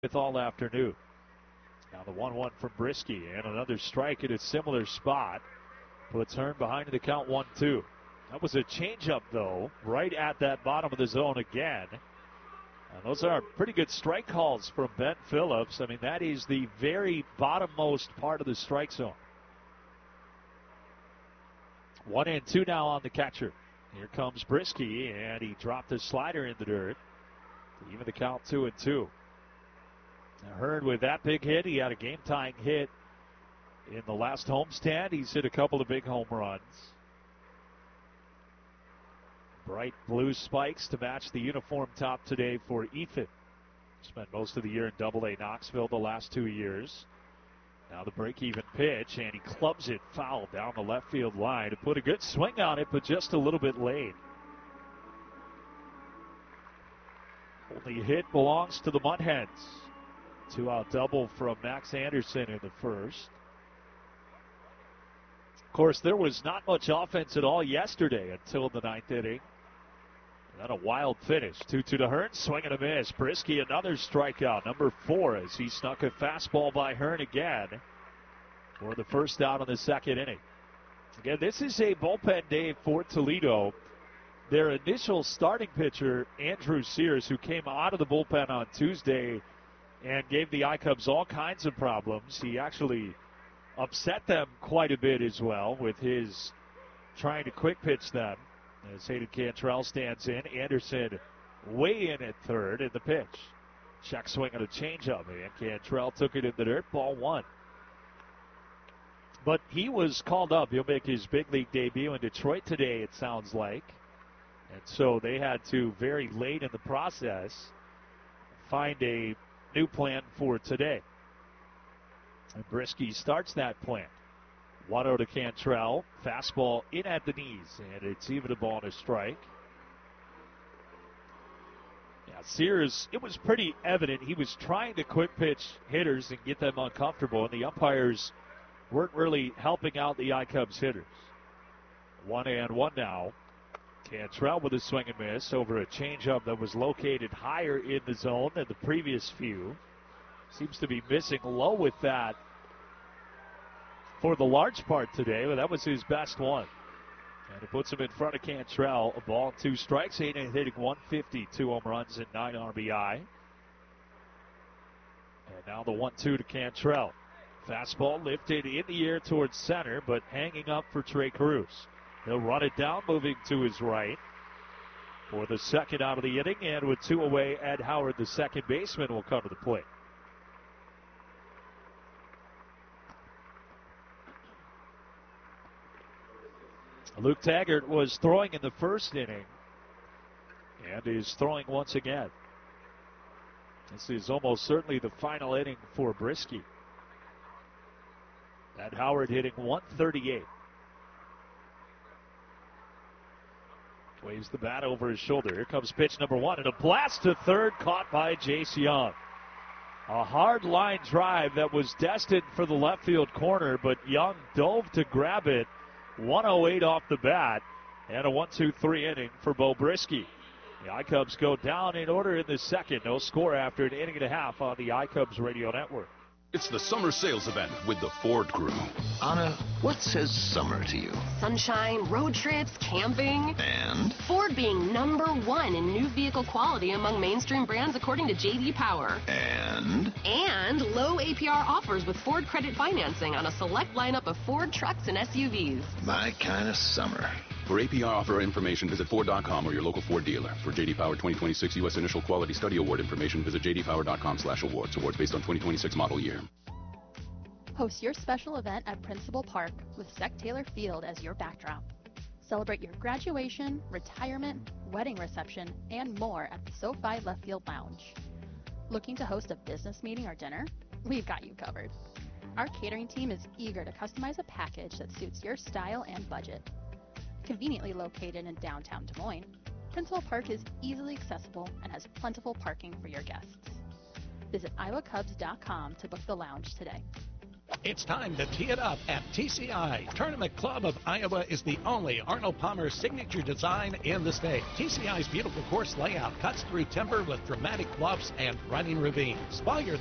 with all afternoon. Now the 1-1 from Brisky, and another strike in a similar spot. Puts Hearn behind the count 1-2. That was a changeup, though, right at that bottom of the zone again. And those are pretty good strike calls from Ben Phillips. I mean, that is the very bottommost part of the strike zone. 1-2 now on the catcher. Here comes Brisky, and he dropped his slider in the dirt. Even the count 2-2. Now Hearn with that big hit. He had a game-tying hit in the last homestand. He's hit a couple of big home runs. Bright blue spikes to match the uniform top today for Ethan. Spent most of the year in Double-A Knoxville the last 2 years. Now the break-even pitch, and he clubs it foul down the left field line to put a good swing on it, but just a little bit late. Only hit belongs to the Mudhens. 2-out double from Max Anderson in the first. Of course, there was not much offense at all yesterday until the ninth inning. And then a wild finish. 2-2 to Hearn, swing and a miss. Brisky, another strikeout, number 4, as he snuck a fastball by Hearn again for the first out in the second inning. Again, this is a bullpen day for Toledo. Their initial starting pitcher, Andrew Sears, who came out of the bullpen on Tuesday and gave the I-Cubs all kinds of problems. He actually upset them quite a bit as well with his trying to quick pitch them. As Hayden Cantrell stands in, Anderson way in at third in the pitch. Check swing on a changeup, and Cantrell took it in the dirt, ball 1. But he was called up. He'll make his big league debut in Detroit today, it sounds like. And so they had to, very late in the process, find a new plan for today. And Brisky starts that plan. 1-0 to Cantrell. Fastball in at the knees, and it's even a ball and a strike. Yeah, Sears, it was pretty evident he was trying to quick pitch hitters and get them uncomfortable, and the umpires weren't really helping out the I-Cubs hitters. 1-1 now. Cantrell with a swing and miss over a changeup that was located higher in the zone than the previous few. Seems to be missing low with that for the large part today, but that was his best one. And it puts him in front of Cantrell. A ball and 2 strikes. Hayden hitting 150, 2 home runs and 9 RBI. And now the 1-2 to Cantrell. Fastball lifted in the air towards center, but hanging up for Trey Cruz. He'll run it down, moving to his right for the second out of the inning. And with 2 away, Ed Howard, the second baseman, will come to the plate. Luke Taggart was throwing in the first inning and is throwing once again. This is almost certainly the final inning for Brisky. Ed Howard hitting 138. Waves the bat over his shoulder. Here comes pitch number 1, and a blast to third caught by Jace Young. A hard line drive that was destined for the left field corner, but Young dove to grab it. 108 off the bat, and a 1-2-3 inning for Bo Brisky. The I-Cubs go down in order in the second. No score after an inning and a half on the I-Cubs radio network. It's the summer sales event with the Ford Crew. Anna, what says summer to you? Sunshine, road trips, camping. And? Ford being #1 in new vehicle quality among mainstream brands according to J.D. Power. And? And low APR offers with Ford credit financing on a select lineup of Ford trucks and SUVs. My kind of summer. For APR offer information, visit Ford.com or your local Ford dealer. For J.D. Power 2026 U.S. Initial Quality Study Award information, visit jdpower.com/awards. Awards based on 2026 model year. Host your special event at Principal Park with Zach Taylor Field as your backdrop. Celebrate your graduation, retirement, wedding reception, and more at the SoFi Left Field Lounge. Looking to host a business meeting or dinner? We've got you covered. Our catering team is eager to customize a package that suits your style and budget. Conveniently located in downtown Des Moines, Principal Park is easily accessible and has plentiful parking for your guests. Visit iowacubs.com to book the lounge today. It's time to tee it up at TCI. Tournament Club of Iowa is the only Arnold Palmer signature design in the state. TCI's beautiful course layout cuts through timber with dramatic bluffs and running ravines. While you're